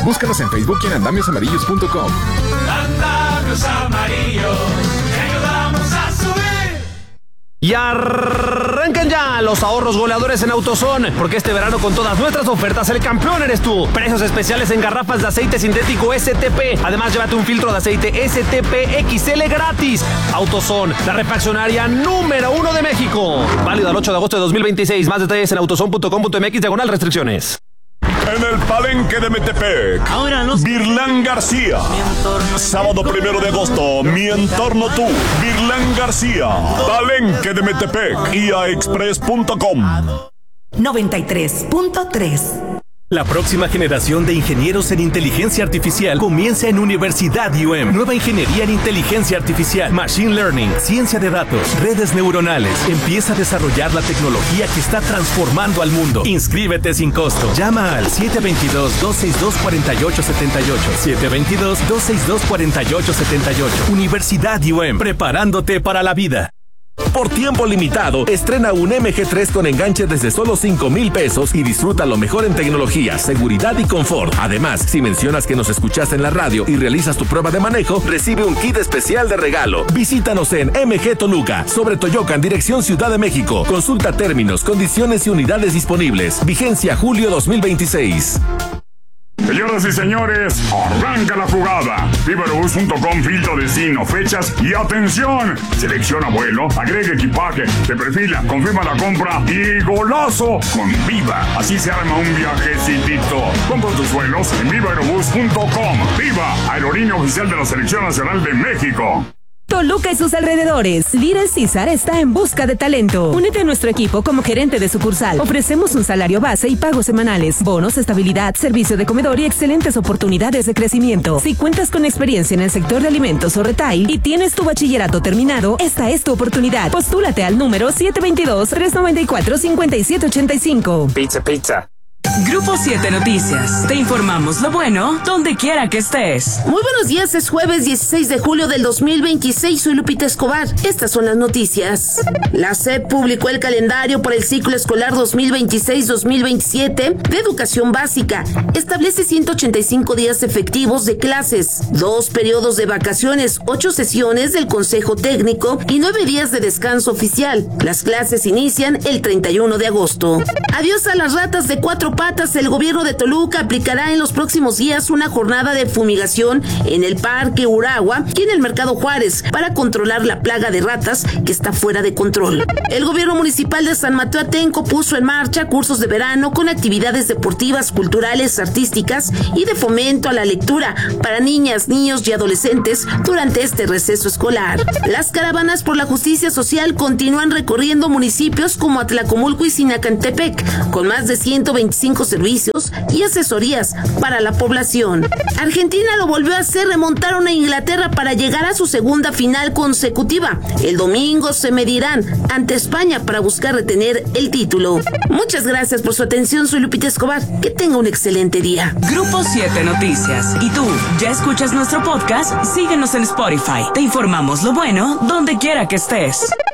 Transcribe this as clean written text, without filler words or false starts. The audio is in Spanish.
Búscanos en Facebook y en andamiosamarillos.com. Andamios Amarillos, te ayudamos a subir. Y arrancan ya los ahorros goleadores en AutoZone, porque este verano con todas nuestras ofertas el campeón eres tú. Precios especiales en garrafas de aceite sintético STP. Además, llévate un filtro de aceite STP XL gratis. AutoZone, la refaccionaria número 1 de México. Válido al 8 de agosto de 2026. Más detalles en autozone.com.mx/restricciones. En el Palenque de Metepec, Virlán García. Sábado 1 de agosto, Mi Entorno Tú, Virlán García. Palenque de Metepec, iaexpress.com. 93.3. La próxima generación de ingenieros en inteligencia artificial comienza en Universidad UM. Nueva ingeniería en inteligencia artificial, machine learning, ciencia de datos, redes neuronales. Empieza a desarrollar la tecnología que está transformando al mundo. Inscríbete sin costo. Llama al 722-262-4878. 722-262-4878. Universidad UM. Preparándote para la vida. Por tiempo limitado, estrena un MG3 con enganche desde solo 5,000 pesos y disfruta lo mejor en tecnología, seguridad y confort. Además, si mencionas que nos escuchaste en la radio y realizas tu prueba de manejo, recibe un kit especial de regalo. Visítanos en MG Toluca, sobre Toyocan, dirección Ciudad de México. Consulta términos, condiciones y unidades disponibles. Vigencia julio 2026. Señoras y señores, arranca la jugada. Vivarobus.com, filtro destino, fechas y atención. Selecciona vuelo, agrega equipaje, se perfila, confirma la compra y golazo con Viva. Así se arma un viajecitito. Compra tus vuelos en Vivarobus.com. Viva, aerolínea oficial de la Selección Nacional de México. Toluca y sus alrededores. Little Caesar está en busca de talento. Únete a nuestro equipo como gerente de sucursal. Ofrecemos un salario base y pagos semanales, bonos, estabilidad, servicio de comedor y excelentes oportunidades de crecimiento. Si cuentas con experiencia en el sector de alimentos o retail y tienes tu bachillerato terminado, esta es tu oportunidad. Postúlate al número 722-394-5785. Pizza. Grupo 7 Noticias. Te informamos lo bueno donde quiera que estés. Muy buenos días, es jueves 16 de julio del 2026. Soy Lupita Escobar. Estas son las noticias. La SEP publicó el calendario para el ciclo escolar 2026-2027 de educación básica. Establece 185 días efectivos de clases, 2 periodos de vacaciones, 8 sesiones del Consejo Técnico y 9 días de descanso oficial. Las clases inician el 31 de agosto. Adiós a las ratas de 4 patas. El gobierno de Toluca aplicará en los próximos días una jornada de fumigación en el Parque Uragua y en el Mercado Juárez para controlar la plaga de ratas que está fuera de control. El gobierno municipal de San Mateo Atenco puso en marcha cursos de verano con actividades deportivas, culturales, artísticas y de fomento a la lectura para niñas, niños y adolescentes durante este receso escolar. Las caravanas por la justicia social continúan recorriendo municipios como Atlacomulco y Sinacantepec, con más de 125 servicios y asesorías para la población. Argentina lo volvió a hacer, remontaron a Inglaterra para llegar a su segunda final consecutiva. El domingo se medirán ante España para buscar retener el título. Muchas gracias por su atención, soy Lupita Escobar. Que tenga un excelente día. Grupo 7 Noticias. ¿Y tú, ya escuchas nuestro podcast? Síguenos en Spotify. Te informamos lo bueno donde quiera que estés.